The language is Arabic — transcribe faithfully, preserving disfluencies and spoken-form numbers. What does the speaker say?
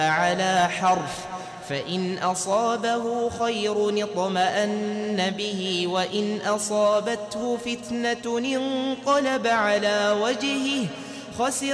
على حرف فإن أصابه خير اطمأن به وإن أصابته فتنة انقلب على وجهه خسر